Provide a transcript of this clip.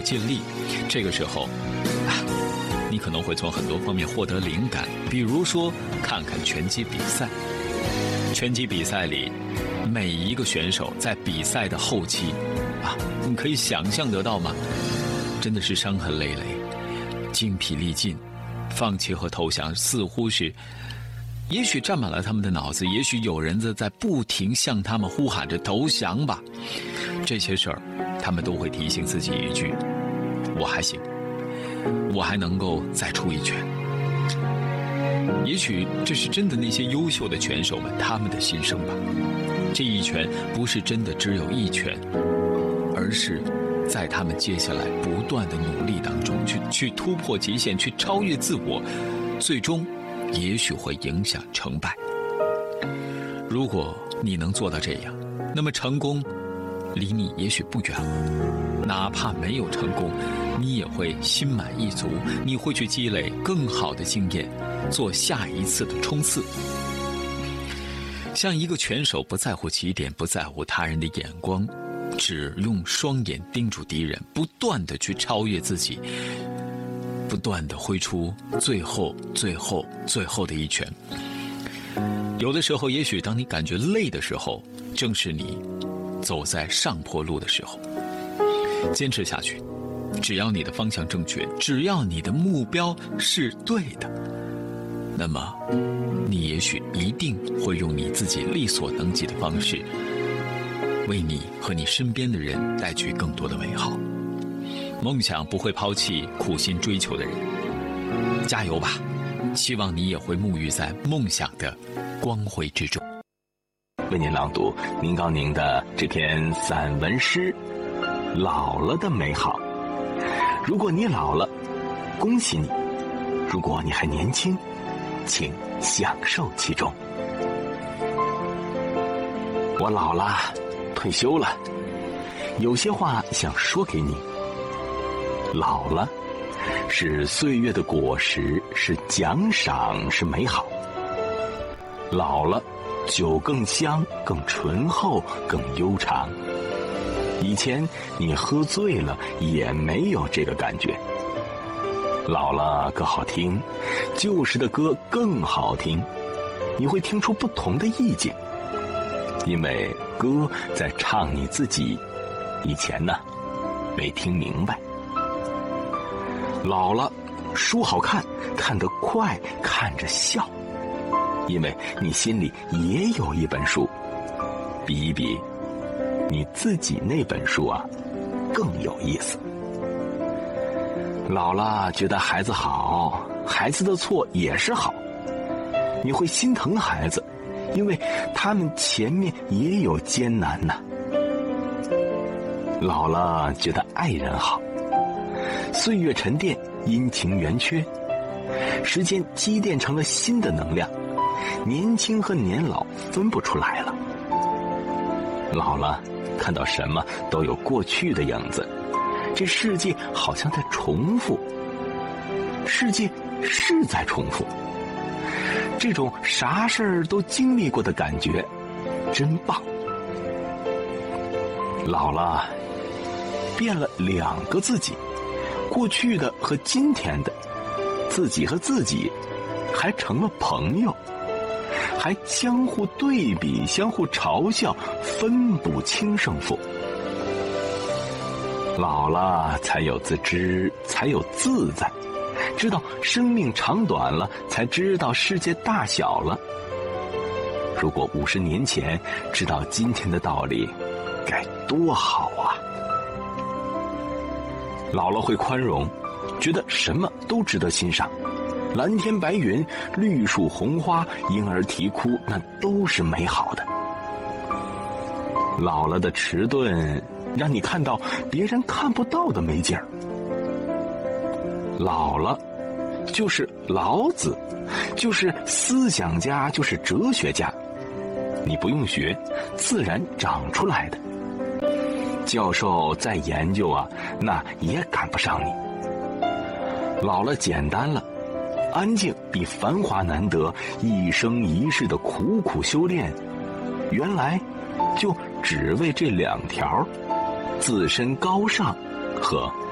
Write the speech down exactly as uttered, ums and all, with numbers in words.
尽力。这个时候啊，你可能会从很多方面获得灵感，比如说看看拳击比赛。拳击比赛里，每一个选手在比赛的后期啊，你可以想象得到吗？真的是伤痕累累，精疲力尽，放弃和投降似乎是也许占满了他们的脑子，也许有人在在不停向他们呼喊着投降吧。这些事儿他们都会提醒自己一句，我还行，我还能够再出一拳。也许这是真的那些优秀的拳手们他们的心声吧。这一拳不是真的只有一拳，而是在他们接下来不断的努力当中去去突破极限，去超越自我，最终也许会影响成败。如果你能做到这样，那么成功离你也许不远了。哪怕没有成功，你也会心满意足，你会去积累更好的经验，做下一次的冲刺。像一个拳手不在乎起点，不在乎他人的眼光，只用双眼盯住敌人，不断地去超越自己，不断地挥出最后最后最后的一拳。有的时候也许当你感觉累的时候，正是你走在上坡路的时候。坚持下去，只要你的方向正确，只要你的目标是对的，那么你也许一定会用你自己力所能及的方式，为你和你身边的人带去更多的美好。梦想不会抛弃苦心追求的人，加油吧！希望你也会沐浴在梦想的光辉之中。 为您朗读您高宁的这篇散文诗《老了的美好》。如果你老了，恭喜你；如果你还年轻，请享受其中。我老了，退休了，有些话想说给你。老了，是岁月的果实，是奖赏，是美好。老了，酒更香，更醇厚，更悠长。以前你喝醉了也没有这个感觉。老了歌好听，旧时的歌更好听，你会听出不同的意境，因为歌在唱你自己，以前呢没听明白。老了，书好看，看得快，看着笑，因为你心里也有一本书，比一比你自己那本书啊更有意思。老了觉得孩子好，孩子的错也是好，你会心疼孩子，因为他们前面也有艰难呐。老了觉得爱人好，岁月沉淀，阴晴圆缺，时间积淀成了新的能量，年轻和年老分不出来了。老了，看到什么都有过去的影子，这世界好像在重复，世界是在重复，这种啥事儿都经历过的感觉真棒。老了，变了两个自己，过去的和今天的，自己和自己还成了朋友，还相互对比，相互嘲笑，分不清胜负。老了才有自知，才有自在，知道生命长短了，才知道世界大小了。如果五十年前知道今天的道理，该多好啊！老了会宽容，觉得什么都值得欣赏，蓝天白云，绿树红花，婴儿啼哭，那都是美好的。老了的迟钝，让你看到别人看不到的美景儿。老了就是老子，就是思想家，就是哲学家，你不用学，自然长出来的。教授再研究啊，那也赶不上你。老了简单了，安静比繁华难得，一生一世的苦苦修炼，原来就只为这两条：自身高尚和